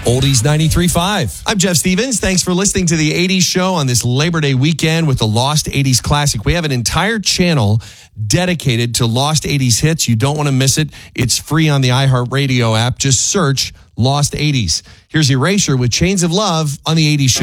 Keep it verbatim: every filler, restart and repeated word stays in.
Oldies ninety-three point five. I'm Jeff Stevens. Thanks for listening to the eighties show on this Labor Day weekend with the Lost eighties Classic. We have an entire channel dedicated to Lost eighties hits. You don't want to miss it. It's free on the iHeartRadio app. Just search Lost eighties. Here's Erasure with Chains of Love on the eighties show.